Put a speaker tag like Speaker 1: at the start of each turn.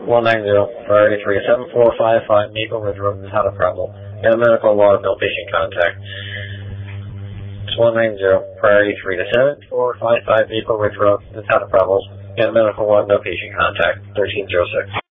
Speaker 1: 190, priority 3, 7455 Maple Ridge Road, has had a problem. Got a medical log, no patient contact. 190, priority 3 to 7455 Maple Ridge Road, has had a problem. Got a medical log, no patient contact. 1306.